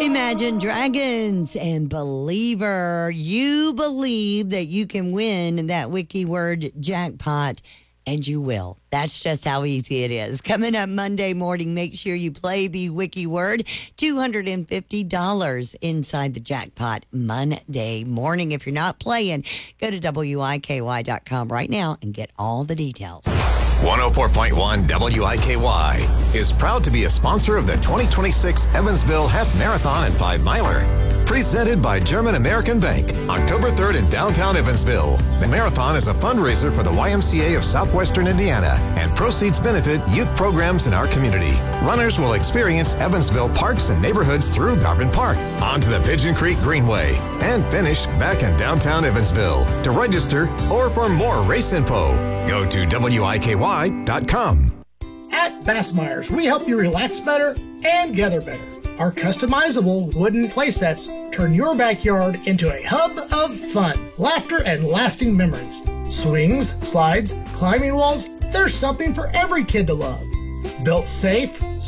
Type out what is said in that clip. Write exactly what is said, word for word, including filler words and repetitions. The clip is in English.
Imagine Dragons and Believer. You believe that you can win that wiki word jackpot, and you will. That's just how easy it is. Coming up Monday morning, make sure you play the wiki word. two hundred fifty dollars inside the jackpot Monday morning. If you're not playing, go to W I K Y dot com right now and get all the details. one oh four point one W I K Y is proud to be a sponsor of the twenty twenty-six Evansville Half Marathon and Five Miler. Presented by German American Bank, October third in downtown Evansville. The marathon is a fundraiser for the Y M C A of Southwestern Indiana, and proceeds benefit youth programs in our community. Runners will experience Evansville parks and neighborhoods through Garvin Park, onto the Pigeon Creek Greenway, and finish back in downtown Evansville. To register or for more race info, go to W I K Y dot com. At Bassmeyer's, we help you relax better and gather better. Our customizable wooden playsets turn your backyard into a hub of fun, laughter, and lasting memories. Swings, slides, climbing walls, there's something for every kid to love. Built safe,